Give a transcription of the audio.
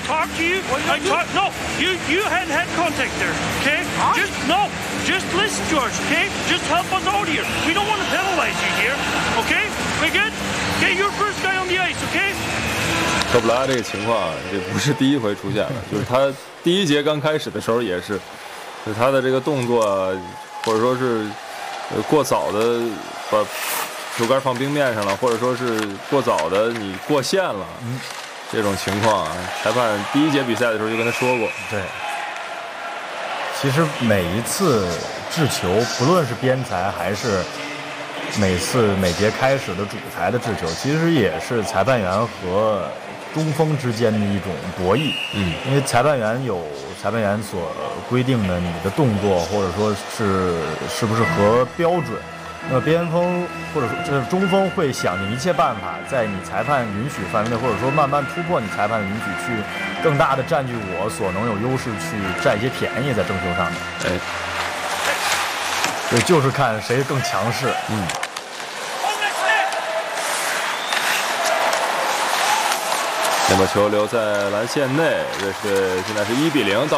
talked to you. No, you hadn't had contact there. Okay? Just listen to us. Okay? Just help us out here. We don't want to penalize you here. Okay? We good? Okay, you're first guy on the ice. Okay? 科布拉这个情况啊，这不是第一回出现了，就是他第一节刚开始的时候也是，就他的这个动作或者说是过早的把球杆放冰面上了，或者说是过早的你过线了，这种情况啊，裁判第一节比赛的时候就跟他说过。 对，其实每一次制球，不论是边裁还是每节开始的主裁的制球，其实也是裁判员和中锋之间的一种博弈。因为裁判员有裁判员所规定的你的动作，或者说是不是合标准。那么边锋或者说这中锋会想尽一切办法，在你裁判允许范围内，或者说慢慢突破你裁判的允许，去更大的占据我所能有优势，去占一些便宜在争球上面。对，就是看谁更强势。 那么球留在蓝线内，瑞士队现在是1-0到。